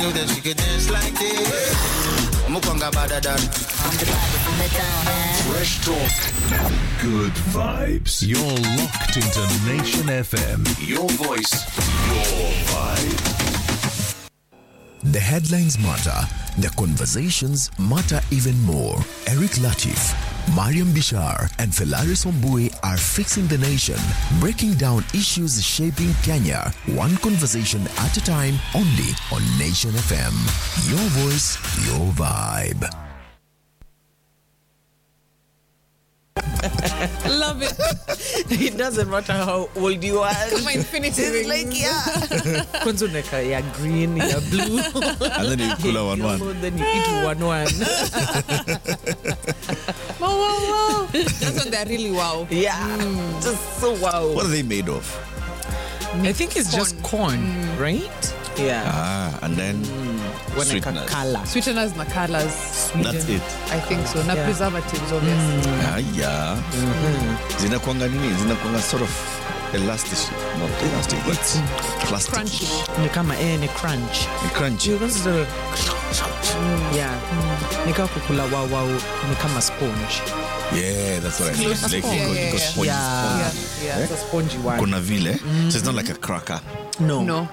knew that she could dance like this. Mukonga badadan. I'm the body from the town, man. Fresh talk. Good vibes. You're locked into Nation FM. Your voice. Your vibe. The headlines matter. The conversations matter even more. Eric Latif, Mariam Bishar and Felaris Ombui are fixing the nation, breaking down issues shaping Kenya, one conversation at a time, only on Nation FM. Your voice, your vibe. Love it. It doesn't matter how old you are. My infinity It's ring. like, yeah. Kwanza uneka ya green, ya blue. And then you pull a 1-1. Then you eat 1-1. Wow. That's when they're really wow. Yeah. Just so wow. What are they made of? I think it's just corn, right? Yeah. And then Waneka color. Sweeteners na colors. that's it. I think so. Na Yeah. preservatives, obviously. Yeah. Zinakuanga nini? Zinakuanga sort of elastic. Not elastic, but plastic. Crunchy. Ni kama ni crunch. Crunchy. You know, yeah. Ni kama kukula wow ni kama sponge. Yeah, that's what I mean. Close to Like sponge. you got spongy Yeah. sponge. Yeah. It's a spongy one. Kuna vile. So it's not like a cracker. No.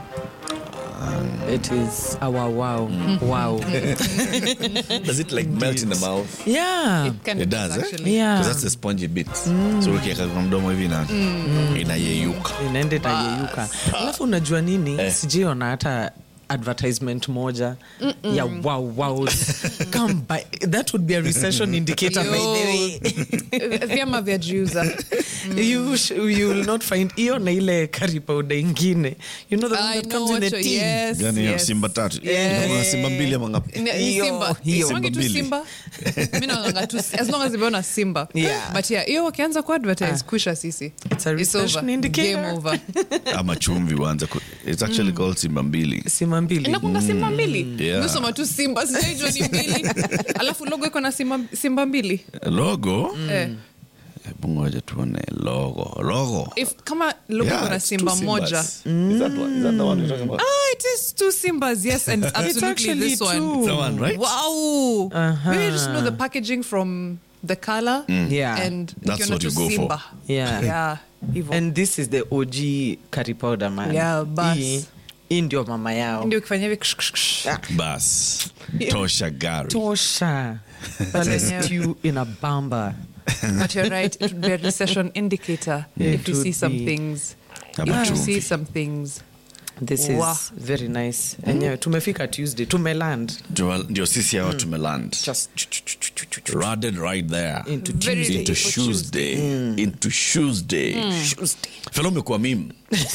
It is a wow. Wow. Does it like melt in the mouth? Yeah. Kind It of does, actually. Yeah. Because that's the spongy bit. So ukiweka kwa mdomo hivi na inayeyuka. Inaenda tayeyuka. Alafu unajua nini? Sijiona hata advertisement moja ya wow. Come by. That would be a recession indicator by the way. Vyama vya jiuza. You will not find hiyo na ile curry powder ingine. You know the one that comes in a tin. Yes. Yani ya simba tatu. Kuna simba mbili ama ngapi? Ni Simba. Hiyo. Simba tu Simba. Mimi naona tu as long as imeona Simba. Yeah. But yeah, hiyo wakianza ku advertise kusha sisi. It's a recession over. indicator. Game over. Ama chumvi wanza. It's actually called simba mbili. Sima mbili. Inakuanga Simba mbili. Yeah. Nimesoma tu Simba, sijajua ni mbili. Alafu logo iko na Simba mbili. Logo? Hebu ngoja tuone logo. If kama logo iko na it's Simba two moja. Simbas. Is that the one you're talking about? It is two Simbas, yes, and it's absolutely actually this two. one. That one, right? Wow. Maybe you just know the packaging from the color. Yeah. And That's ukiona what tu you go for. Simba. Yeah. Yeah. Hivyo. And this is the OG curry powder, man. Yeah, bas. Hii ndio mama yao. Ndio ukifanya hivi ksh, ksh, ksh. Bas. Tosha gari. Tosha. But a stew in a bamba. But you're right, it would be a recession indicator if you would see some be. things. Ama If you chumvi. see some things. This Wow. is very nice. Enyewe tumefika Tuesday. Tumeland. Ndio sisi hawa tumeland. Just Rotted right there. into Very Tuesday. Into Tuesday. Into Tuesday. Fellow umekuwa meme.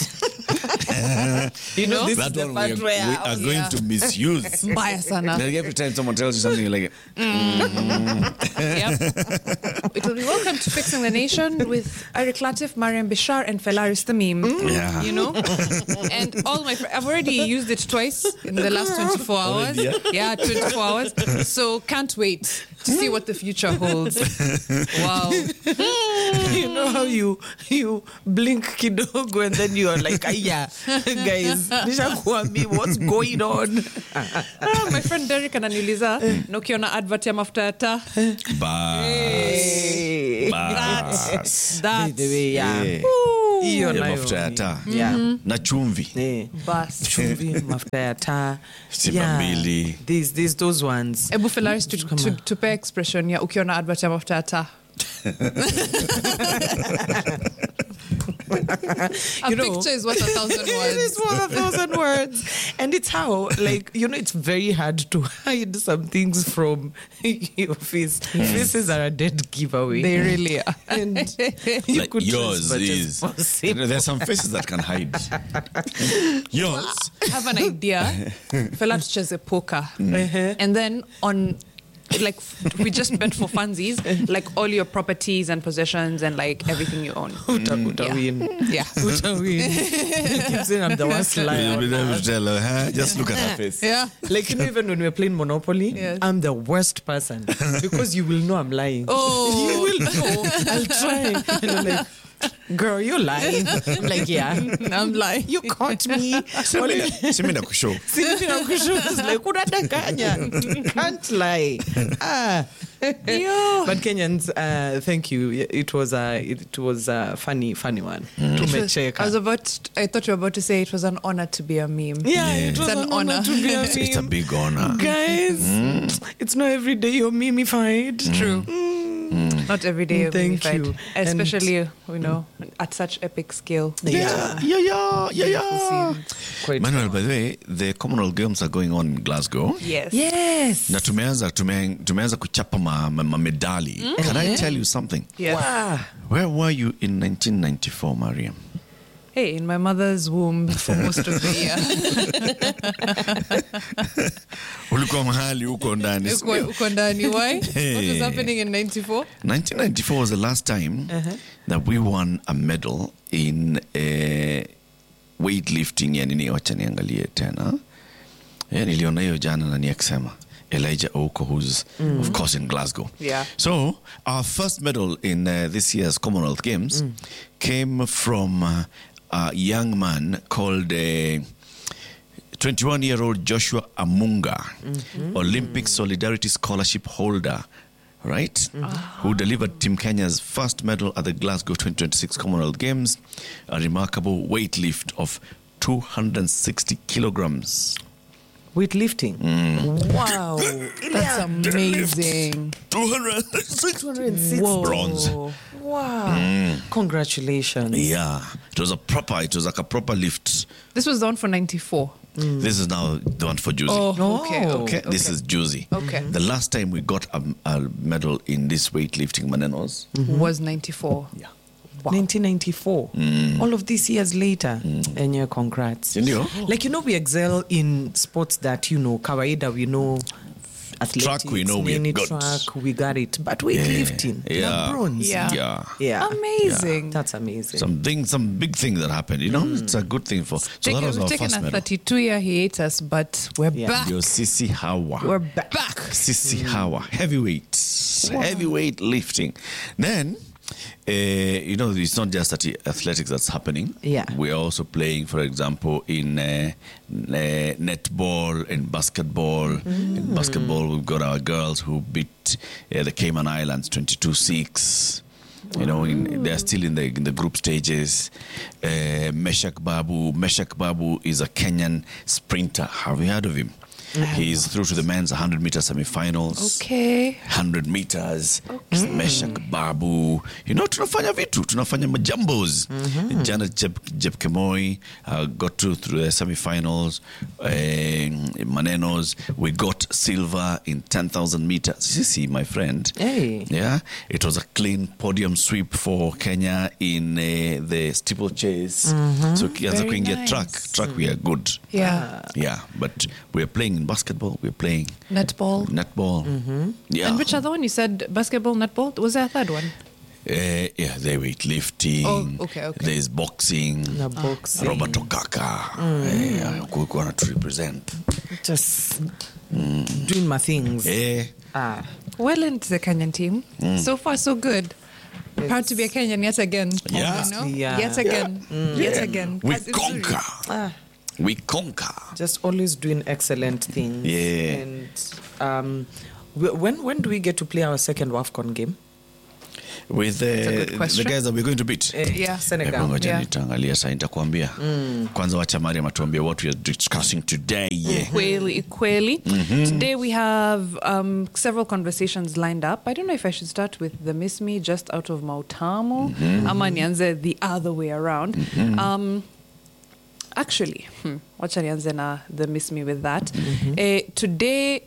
You know, this That is the one part we where are going to misuse. Mbaya sana. Like every time someone tells you something, you're like, Yep. It will be welcome to Fixing the Nation with Eric Latif, Mariam Bishar, and Felaris the Meme. Yeah. You know? And all my I've already used it twice in the last 24 hours. Already, Yeah, 24 hours. So can't wait to see what the future holds. Wow. you know how you blink kidogo and then you are like, yeah, guys, nishakuambia what's going on. My friend Derek ananiuliza na ukiona advert ya mafuta ya taa. Bas. By the way, yeah. Yeah. Hiyo Ya nayo mafuta ya ni- taa. Yeah. Na chumvi. Bas. Chumvi, mafuta ya taa. Simba mbili. These those ones. Ebu Felaris tupe expression ya ukiona advert ya mafuta ya taa. A picture is worth 1,000 words. It's worth 1,000 words. And it's how, like, you know, it's very hard to hide some things from your face. Faces are a dead giveaway. They really are. And you Like could try yours as much as is. possible. You know, there are some faces that can hide. Yours. I have an idea. Fela tucheze poker. And then on like we just bet for funsies, like all your properties and possessions and like everything you own. Uta Yeah. win. Yeah. Uta win. Keep saying I'm the worst liar. You'll be able to tell her, huh? Just look at her face. Yeah. Like, you know, even when we're playing Monopoly, Yes. I'm the worst person because you will know I'm lying. Oh. You will know. I'll try. And I'm like, Girl, you lying. I'm like, yeah. I'm lying. You caught me. Simi na kushow. It's like, unadanganya. Can't lie. But Kenyans, thank you. It was a funny one. Tumecheka. I thought you were about to say it was an honor to be a meme. Yeah, it was It's an honor. to be a meme. It's a big honor. Guys, it's not every day you're mimified. True. Not every day. Thank mimified. you. Especially, at such epic scale. Yeah. Quite Manuel, by the way, the Commonwealth Games are going on in Glasgow. Yes. Yes. Na tumeanza kuchapa medali. Can I tell you something? Yes. Wow. Where were you in 1994, Mariam? Hey, in my mother's womb for most of the year. Ulikuwa mahali huko ndani. Uko ndani, why? Hey. What was happening in 94? 1994 was the last time that we won a medal in weightlifting. Yani wacha niangalie tena. Niliona hiyo jana na niaksema. Elijah Oko, who's of course in Glasgow. Yeah. So our first medal in this year's Commonwealth Games came from a young man called 21-year-old Joshua Amunga, Olympic Solidarity Scholarship holder, right? Who delivered Team Kenya's first medal at the Glasgow 2026 Commonwealth Games, a remarkable weight lift of 260 kilograms. Weightlifting. Wow. That's amazing. 206 Whoa. bronze. Wow. Congratulations. Yeah, it was like a proper lift. This was the one for 94. This is now the one for Juicy. Oh, okay. Okay, this is Juicy. Okay. The last time we got a medal in this weightlifting manenos. Was 94. Yeah. Wow. 1994. All of these years later. And yeah, congrats. Ndio. Like, we excel in sports that, kawaida, we know athletics, Track we know we mini got. track, we got it. But weightlifting, Yeah. bronze. Yeah. Yeah. Amazing. That's amazing. Some big thing that happened, It's a good thing for. So that was We've our taken first a medal. 32-year hiatus, but we're back. Yo, Sisi Hawa. We're back. Sisi Hawa. Heavyweight lifting. Then, it's not just athletics that's happening. Yeah. We're also playing, for example, in netball and basketball. In basketball, we've got our girls who beat the Cayman Islands 22-6. They're still in the group stages. Meshak Babu is a Kenyan sprinter. Have you heard of him? He's through to the men's 100-meter semi-finals. Okay. 100 meters. Meshak Babu. Tunafanya majambos. Janet Jepkemoi got through the semi-finals. Manenos. We got silver in 10,000 meters. You see, my friend. Hey. Yeah. It was a clean podium sweep for Kenya in the steeplechase. So kianza kuingia nice. track we are good. Yeah. Yeah, but we're playing in basketball, we're playing Netball. Yeah. And which other one? You said basketball, netball? Was there a third one? Yeah, they weightlifting. Oh, okay. There's boxing. Na boxing. Robert Okaka. Kuwa to represent. Just doing my things. Well into the Kenyan team. So far, so good. Proud to be a Kenyan yet again. Yeah. Yeah. Yet again. Yet again. We Kazi nzuri. conquer. We conquer. Just always doing excellent things. Yeah. And when do we get to play our second WAFCON game? With a good the question. guys that we're going to beat. Yeah. Senegal. Ngoja Yeah. nitaangalia saa nitakwambia. Kwanza wacha Mariam atuambie what we are discussing today. Equally. Today we have several conversations lined up. I don't know if I should start with the Miss Me just out of Mautamu. Ama nianze the other way around. Actually, wacha nianze na the Miss Me with that. Today...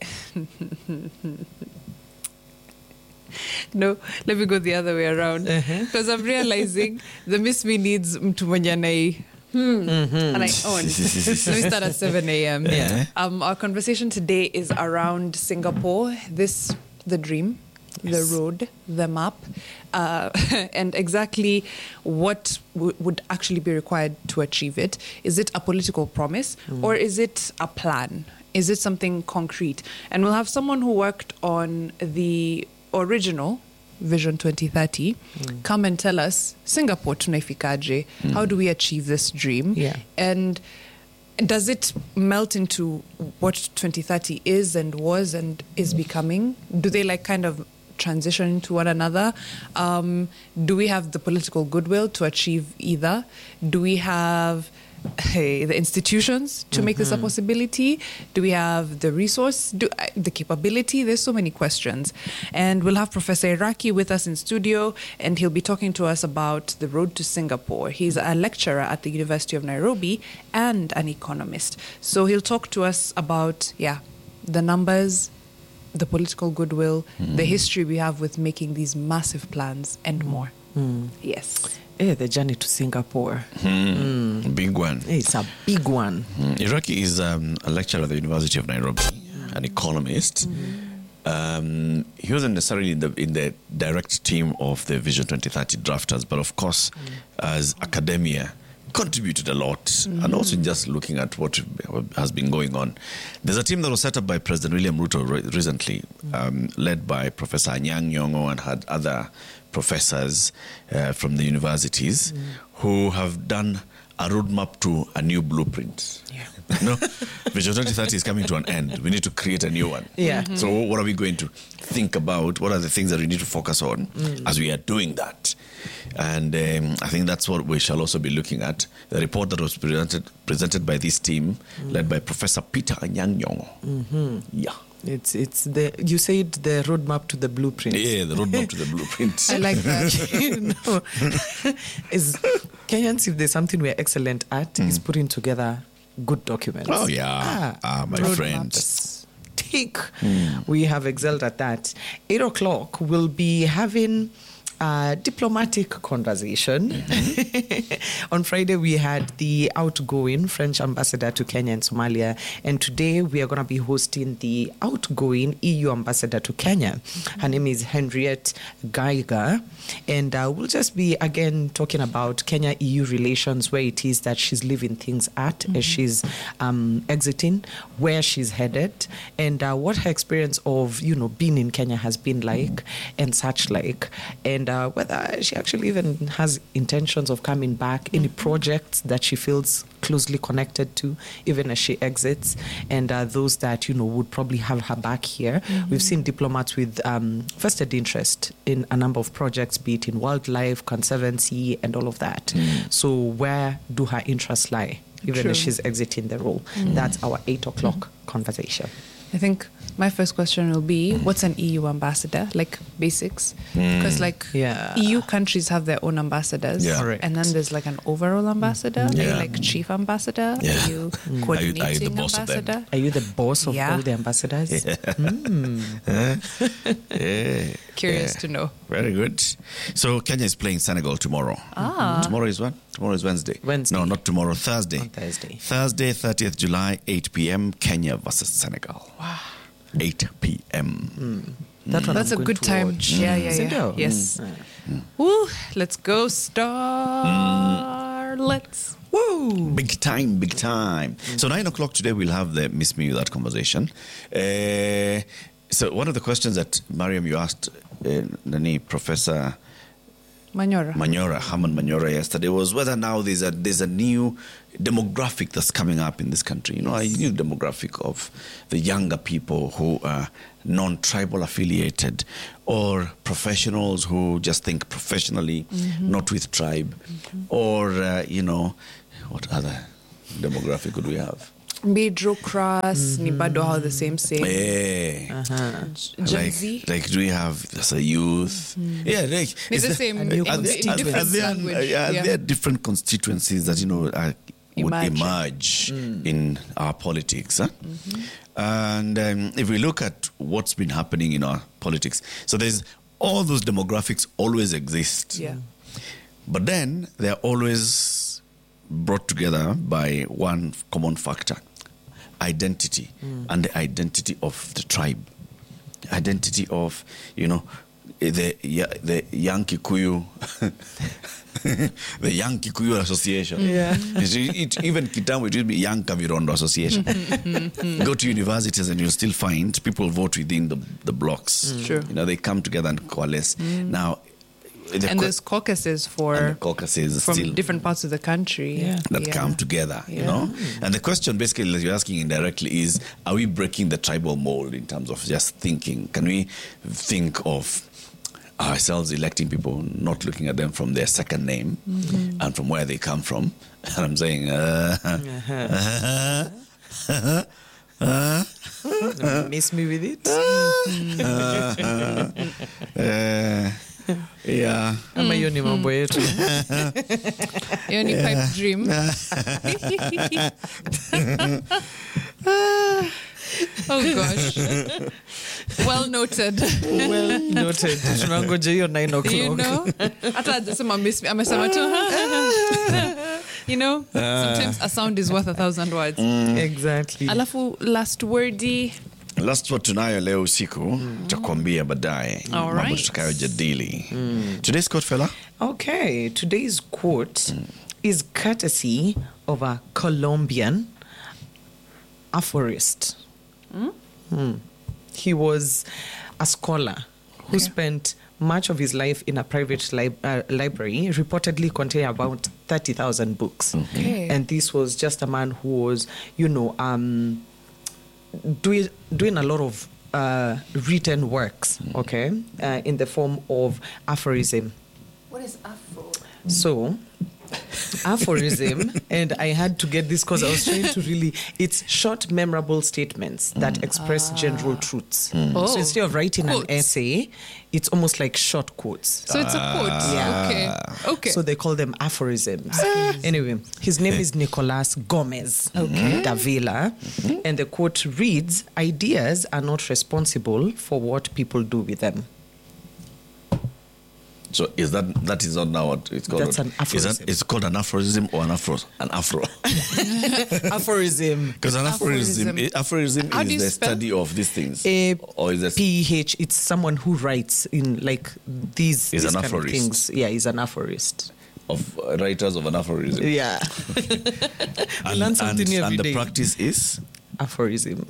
No, let me go the other way around. Because I'm realizing the Miss Me needs mtu mwenye anai and I own. Let me start at 7 a.m. Yeah. Our conversation today is around Singapore, the dream, the road, the map, and exactly what would actually be required to achieve it. Is it a political promise or is it a plan? Is it something concrete? And we'll have someone who worked on the original Vision 2030, come and tell us, Singapore tunaifikaje? How do we achieve this dream? Yeah. And does it melt into what 2030 is and was and is becoming? Do they like kind of transition into one another? Do we have the political goodwill to achieve either? Do we have the institutions to make this a possibility? Do we have the resource, the capability? There's so many questions. And we'll have Professor Iraqi with us in studio, and he'll be talking to us about the road to Singapore. He's a lecturer at the University of Nairobi and an economist. So he'll talk to us about, the numbers, the political goodwill, the history we have with making these massive plans, and more. Yes. The journey to Singapore. Big one. It's a big one. Iraqi is a lecturer at the University of Nairobi, an economist. He wasn't necessarily in the direct team of the Vision 2030 drafters, but of course, as academia, contributed a lot. And also just looking at what has been going on. There's a team that was set up by President William Ruto recently, led by Professor Anyang' Nyong'o, and had other professors from the universities who have done a roadmap to a new blueprint. Vision 2030 is coming to an end. We need to create a new one. So what are we going to think about? What are the things that we need to focus on as we are doing that? And I think that's what we shall also be looking at. The report that was presented by this team, led by Professor Peter Anyang' Nyong'o. It's the, you said the roadmap to the blueprint. Yeah, the roadmap to the blueprint. I like that. Is Kenyans, if there's something we're excellent at, is putting together good documents. Oh yeah, my friends. We have excelled at that. 8 o'clock, we'll be having a diplomatic conversation. On Friday, we had the outgoing French ambassador to Kenya and Somalia. And today, we are going to be hosting the outgoing EU ambassador to Kenya. Her name is Henriette Geiger. And we'll just be, again, talking about Kenya-EU relations, where it is that she's leaving things at as she's exiting, where she's headed, and what her experience of, being in Kenya has been like, and such like. And whether she actually even has intentions of coming back, any projects that she feels closely connected to, even as she exits, and those that, would probably have her back here. We've seen diplomats with vested interest in a number of projects, be it in wildlife, conservancy, and all of that. So where do her interests lie, even as she's exiting the role? That's our 8 o'clock conversation. I think my first question will be, what's an EU ambassador? Like basics. Because EU countries have their own ambassadors. And then there's like an overall ambassador. Are you like chief ambassador? Are you coordinating are you the boss ambassador? of them? Are you the boss of all the ambassadors? Curious to know. Very good. So Kenya is playing Senegal tomorrow. Tomorrow is what? Tomorrow is Wednesday. Wednesday. No, not tomorrow. Thursday. On Thursday. Thursday, 30th July, 8 p.m. Kenya versus Senegal. Wow. 8 p.m. That's a good time. Yeah. Yes. Woo, let's go, Starlets. Woo! Big time. So 9 o'clock today, we'll have the Miss Me That conversation. So one of the questions that, Mariam, you asked Professor Manyora, Herman Manyora, yesterday was whether now there's a new demographic that's coming up in this country. A new demographic of the younger people who are non-tribal affiliated, or professionals who just think professionally, not with tribe, or what other demographic could we have? Middle-class, ni bado all the same. Gen Z. Like, do we have as a youth? It's the same in different language. There are different constituencies that would emerge in our politics. And if we look at what's been happening in our politics, so there's all those demographics always exist. But then they're always brought together by one common factor: identity, and the identity of the tribe, identity of the Young Kikuyu the Young Kikuyu Association. Yeah. Even Kitambo, it will be Young Kavirondo Association. Go to universities and you'll still find people vote within the blocks. Sure. You know, they come together and coalesce. Now, there's caucuses from still different parts of the country that come together, you know. And the question basically that you're asking indirectly is, are we breaking the tribal mold in terms of just thinking? Can we think of ourselves electing people, not looking at them from their second name and from where they come from? And I'm saying, miss me with it? Yeah. Ama hiyo ni mambo yetu. Hiyo ni pipe dream. Oh gosh. Well noted. Tunangoja hiyo 9 o'clock. You know? Hata hajasema miss me. Amesema tu. You know? Sometimes a sound is worth 1,000 words. Exactly. Alafu last wordy. Last word tunayo leo usiku tutakwambia baadaye mambo tutakayojadili. Today's quote, fella? Okay, today's quote is courtesy of a Colombian aphorist. He was a scholar who spent much of his life in a private library, reportedly containing about 30,000 books. Okay. And this was just a man who was, doing a lot of written works, in the form of aphorism. What is Afro? So, aphorism, and I had to get this because I was trying to it's short, memorable statements that express general truths. So instead of writing an essay, it's almost like short quotes. So it's a quote. Yeah. Okay. So they call them aphorisms. Anyway, his name is Nicolas Gomez Davila, and the quote reads, "Ideas are not responsible for what people do with them." So is that is not now what it's called? That's an aphorism. It's called an aphorism or an afro? Aphorism. Because an aphorism is the study of these things. Or is PH, it's someone who writes in like these an kind of aphorist. things. Yeah, he's an aphorist. Of writers of an aphorism. Yeah. And the day. practice is? Aphorism.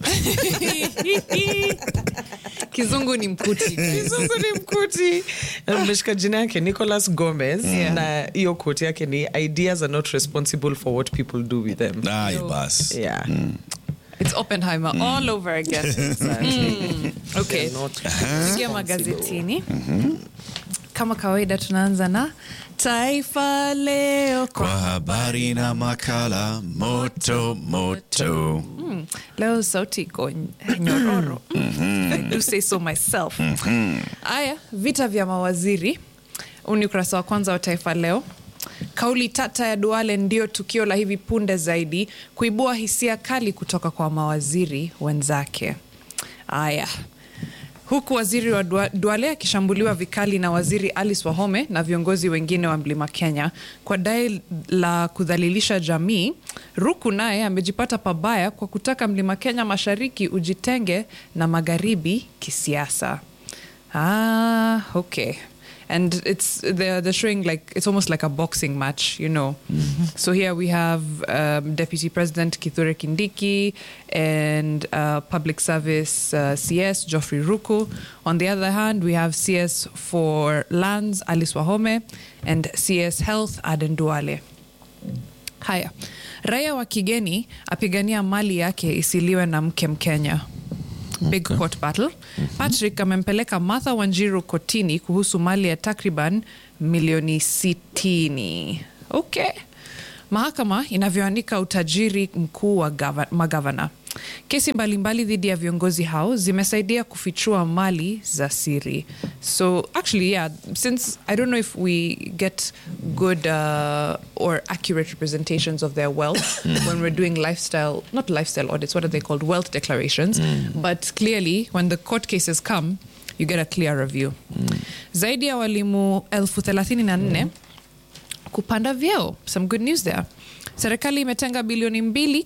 Kizungu ni mkuti. Meshika jina yake Nicolas Gomez na hiyo quote yake ni, "Ideas are not responsible for what people do with them." Bas. Yeah. It's Oppenheimer all over again. Exactly. Okay. Tuingia magazetini. Kama kawaida tunaanza na Taifa Leo kwa habari na makala moto moto. Leo sauti iko nyororo. I do say so myself. Aya, vita vya mawaziri. Uni ukurasa wa kwanza wa Taifa Leo. Kauli tata ya Duale ndio tukio la hivi punde zaidi kuibua hisia kali kutoka kwa mawaziri wenzake. Aya. Huku waziri wa Duale akishambuliwa vikali na waziri Alice Wahome na viongozi wengine wa Mlima Kenya kwa dai la kudhalilisha jamii, Ruku naye amejipata pabaya kwa kutaka Mlima Kenya Mashariki ujitenge na Magharibi kisiasa. Okay. And they're showing like it's almost like a boxing match, you know. So here we have Deputy President Kithure Kindiki and Public Service CS Geoffrey Ruku. On the other hand, we have CS for Lands Alice Wahome and CS Health Aden Duale. Haya, raia wa kigeni apigania mali yake isiliwe na mke Mkenya. Big court battle. Patrick amempeleka Martha Wanjiru kotini kuhusu mali ya takriban milioni 60. Okay. Mahakama inavyoandika utajiri mkuu wa magavana. Kesi mbalimbali dhidi ya viongozi hao zimesaidia kufichua mali za siri. So actually, yeah, since I don't know if we get good or accurate representations of their wealth when we're doing not lifestyle audits, what are they called? Wealth declarations. But clearly, when the court cases come, you get a clearer view. Zaidi ya walimu 34,000 kupanda vyeo. Some good news there. Serikali imetenga bilioni 2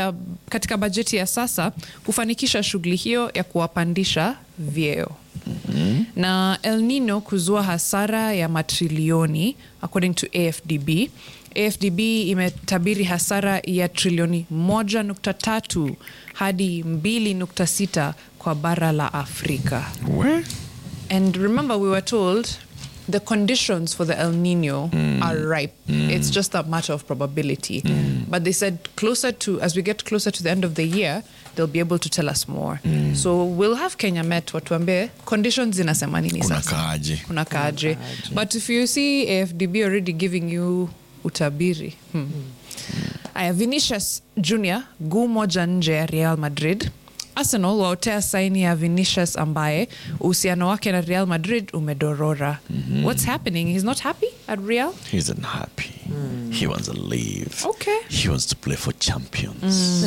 katika bajeti ya sasa kufanikisha shughuli hiyo ya kuwapandisha vyeo. na El Nino kuzua hasara ya matrilioni according to AFDB. AFDB imetabiri hasara ya trilioni 1.3 hadi 2.6 kwa bara la Afrika. Where? And remember, we were told the conditions for the El Nino are ripe. It's just a matter of probability. But they said as we get closer to the end of the year, they'll be able to tell us more. So we'll have Kenya Met watuambie conditions zinasema nini sasa. Kuna kaaje. But if you see AFDB already giving you utabiri. Vinicius Junior guu moja nje ya Real Madrid. Arsenal waotea saini ya Vinicius ambaye uhusiano wake na Real Madrid umedorora. What's happening? He's not happy at Real? He's unhappy. He wants to leave. Okay. He wants to play for champions.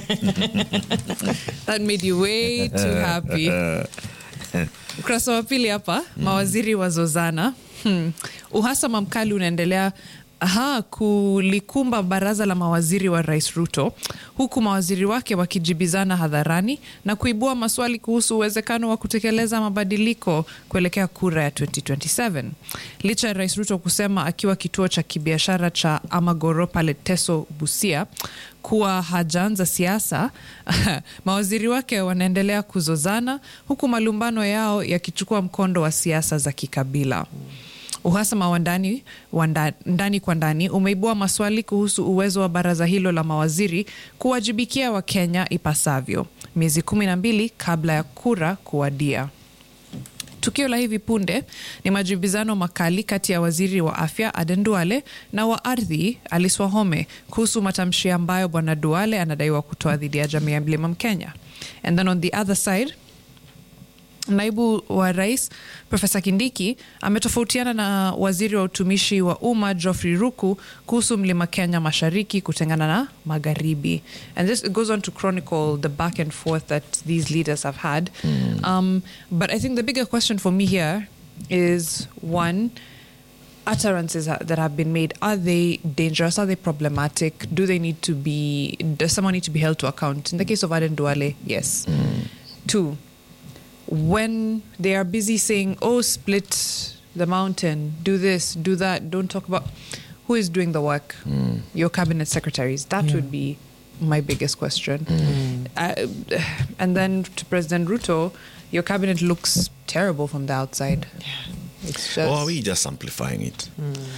That made you way too happy. Ukurasa wa pili hapa, mawaziri wazozana. Uhasama mkali unaendelea kulikumba baraza la mawaziri wa Rais Ruto, huku mawaziri wake wakijibizana hadharani na kuibua maswali kuhusu uwezekano wa kutekeleza mabadiliko kuelekea kura ya 2027. Licha ya Rais Ruto kusema akiwa kituo cha kibiashara cha Amagoro pale Teso Busia kuwa hajaanza siasa, mawaziri wake wanaendelea kuzozana huku malumbano yao yakichukua mkondo wa siasa za kikabila. Uhasama wa ndani kwa ndani umeibua maswali kuhusu uwezo wa baraza hilo la mawaziri kuwajibikia Wakenya ipasavyo, miezi 12 kabla ya kura kuwadia. Tukio la hivi punde ni majibizano makali kati ya waziri wa afya Aden Duale na wa ardhi Alice Wahome kuhusu matamshi ambayo bwana Duale anadaiwa kutoa dhidi ya jamii ya Mlima Kenya. And then on the other side, naibu wa rais Profesa Kindiki ametofautiana na waziri wa utumishi wa umma Geoffrey Ruku kuhusu Mlima Kenya Mashariki kutengana na Magharibi. And this goes on to chronicle the back and forth that these leaders have had. But I think the bigger question for me here is, one, utterances that have been made, are they dangerous? Are they problematic? Does someone need to be held to account? In the case of Aden Duale, yes. Two, when they are busy saying, split the mountain, do this, do that, don't talk about who is doing the work. Your cabinet secretaries. That would be my biggest question. And then to President Ruto, your cabinet looks terrible from the outside. It's just... Or are we just amplifying it?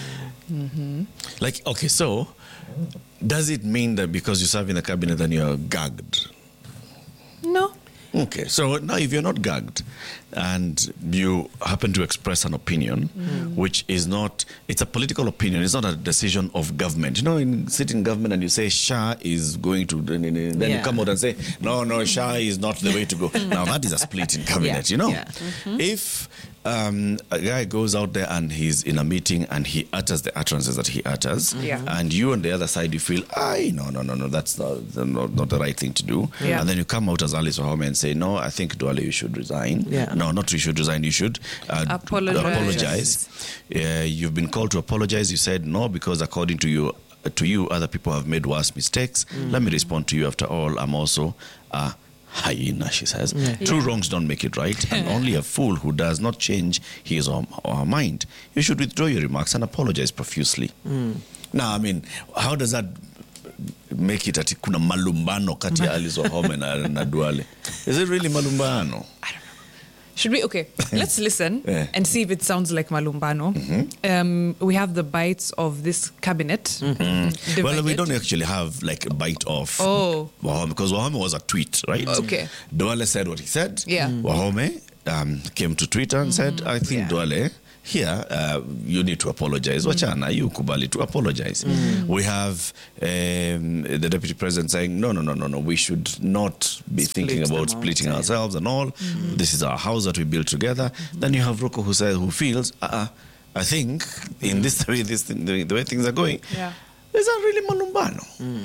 Like, okay, so does it mean that because you serve in a cabinet then you're gagged? No. Okay, so now if you're not gagged and you happen to express an opinion, which is not, it's a political opinion, it's not a decision of government. You know, you sit in government and you say Shah is going to, then you come out and say, no, Shah is not the way to go. Now that is a split in cabinet, you know. Yeah. If a guy goes out there and he's in a meeting and he utters the utterances that he utters, and you on the other side, you feel, no, that's not the right thing to do. Yeah. And then you come out as Alice Wahome and say, no, I think Duale, you should resign. Yeah. No, not you should resign, you should apologize. You've been called to apologize. You said no, because according to you, other people have made worse mistakes. Let me respond to you. After all, I'm also a hyena, she says. True wrongs don't make it right, and only a fool who does not change his or her mind. You should withdraw your remarks and apologize profusely. Now, I mean, how does that make it ati kuna malumbano kati ya Alice Wahome na Duale? Is it really malumbano? I don't know. Should we? Okay, let's listen and see if it sounds like malumbano. We have the bites of this cabinet. Well, we don't actually have like a bite of Wahome, because Wahome was a tweet, right? Okay. Duale said what he said. Yeah. Wahome came to Twitter and said, I think Duale, here, you need to apologize. Wachana, you kubali to apologize. We have the deputy president saying, no, we should not be thinking about splitting ourselves and all. This is our house that we built together. Then you have Ruku who feels, I think in this way, the way things are going, is that really malumbano?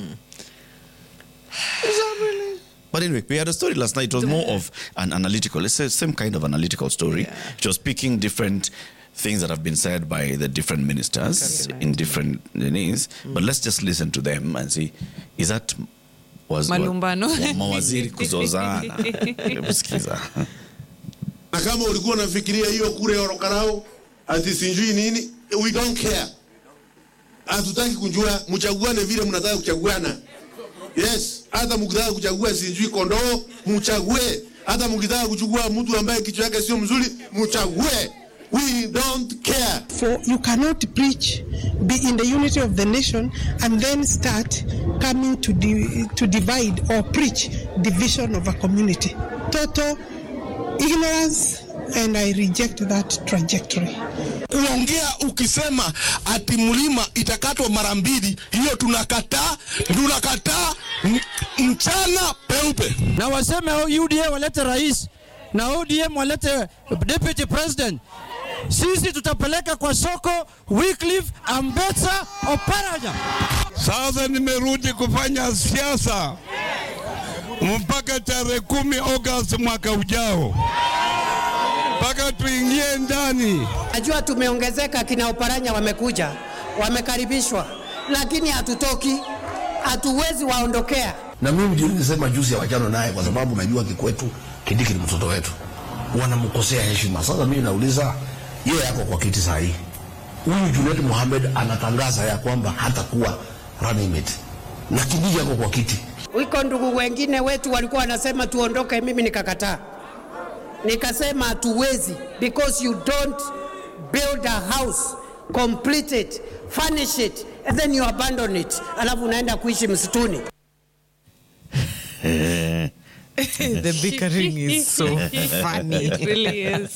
Is that really? But anyway, we had a story last night. It was more of an analytical, let's say same kind of analytical story. It was picking different things that have been said by the different ministers in different ways. But let's just listen to them and see, is that malumbano? Mawaziri kuzozana. Na kama ulikuwa unafikiria hiyo kure Orokarao ati sijui nini, we don't care. Hatutaki kujua, mchaguane vile mnataka kuchaguana. Yes, hata mkitaka kuchagua sijui kondoo, mchague. Hata mkitaka kuchukua mtu ambaye kichwa yake sio mzuri, mchague. We don't care. For you cannot preach, be in the unity of the nation, and then start coming to divide or preach division of a community. Total ignorance, and I reject that trajectory. Uongea ukisema ati mlima itakatwa mara mbili, hiyo tunakataa mchana peupe. Na waseme UDA walete rais na ODM walete deputy president. Sisi tutapeleka kwa soko Wycliffe Ambetsa Oparanya. Sasa nimerudi kufanya siasa mpaka tarehe 10 Agosti mwaka ujao. Mpaka tuingie ndani. Najua tumeongezeka, kina Oparanya wamekuja, wamekaribishwa, lakini hatutoki, hatuwezi waondokea. Na mimi ndio nilisema juzi ya wajano naye, kwa sababu najua Kikwetu Kindiki ni mtoto wetu, wanamkosea heshima. Sasa mimi nauliza, yeye yako kwa kiti sahihi, huyu Junet Mohamed anatangaza ya kwamba hatakuwa running mate, na Kindiki yako kwa kiti. Wiko ndugu wengine wetu walikuwa wanasema tuondoke, mimi nikakataa. Nikasema hatuwezi, because you don't build a house, complete it, furnish it, and then you abandon it, alafu unaenda kuishi msituni. The bickering is so funny. It really is.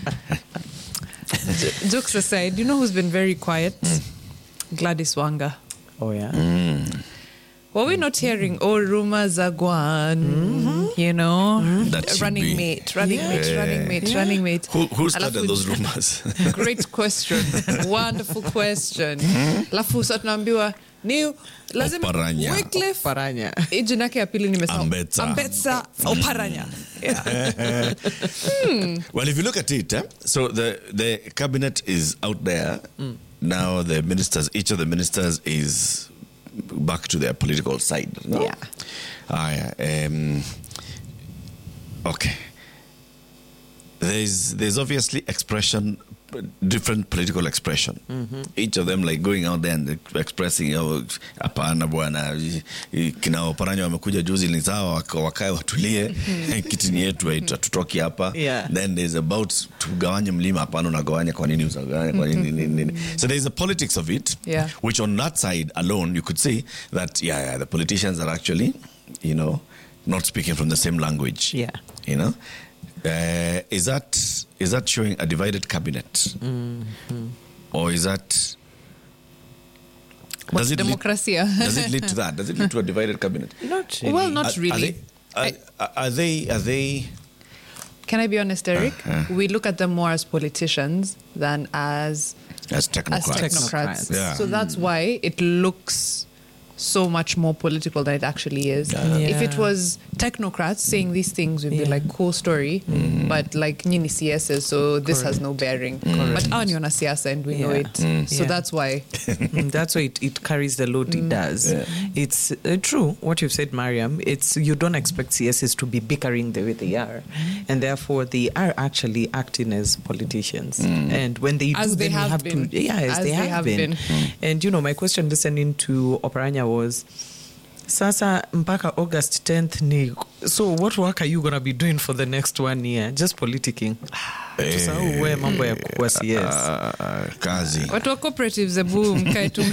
Jokes aside, you know who's been very quiet? Gladys Wanga. Oh, yeah? Were we not hearing, rumors are gone, you know, running mate. Who started those rumors? Great question. Wonderful question. Lafu sa tunaambiwa, ni lazima Oparanya. Wycliffe Oparanya. Jina yake ya pili nimesema. Ambetsa Oparanya. Yeah. Well, if you look at it, so the cabinet is out there. Now the ministers, each of the ministers is back to their political side. No? Yeah. Okay. There's obviously different political expression. Each of them like going out there and expressing, hapana bwana, kina Oparanya wamekuja juzi ni sawa, wakae watulie, kitini yetu hatutoki hapa. Then there's about tugawanye mlima, hapana unagawanya kwa nini usagawanya kwa nini. So there's a politics of it, which on that side alone you could say that the politicians are actually, not speaking from the same language. Is that showing a divided cabinet? Or is that... Does it lead to that? Does it lead to a divided cabinet? Not really. Well, not really. Are they... Can I be honest, Eric? We look at them more as politicians than as technocrats. Yeah. So that's why it looks so much more political than it actually is. If it was technocrats saying these things, would be like cool story, but like Nini CSs, so this has no bearing. But Anyona siasa, and we know it. So that's why. That's why it carries the load it does. It's true what you've said, Mariam. It's you don't expect CSs to be bickering the way they are, and therefore they are actually acting as politicians. And when they do, then you have to. As they have been. And my question listening to Oparanya was, sasa mpaka August 10th ni, so what work are you going to be doing for the next 1 year? Just politicking. Tusahau we mambo ya kuwa CS. Kazi. Watu wa cooperatives mkae tu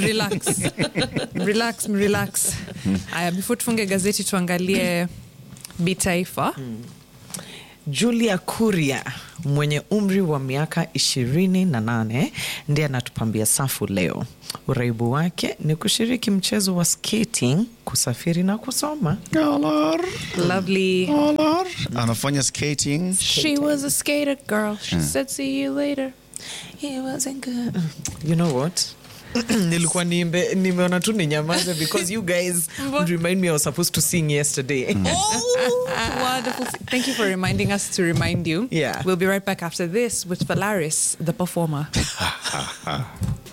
relax. Aya, before tufunge gazeti tuangalie Bitaifa. Julia Kuria mwenye umri wa miaka 28 ndiye anatupambia safu leo. Uraibu wake ni kushiriki mchezo wa skating, kusafiri na kusoma. Lovely. Anafanya skating. She was a skater girl. She said see you later. He wasn't good. You know what? Nilikuwa nimeona tu ninyamaze because you guys remind me I was supposed to sing yesterday. Wonderful. Thank you for reminding us to remind you. Yeah. We'll be right back after this with Valaris, the performer.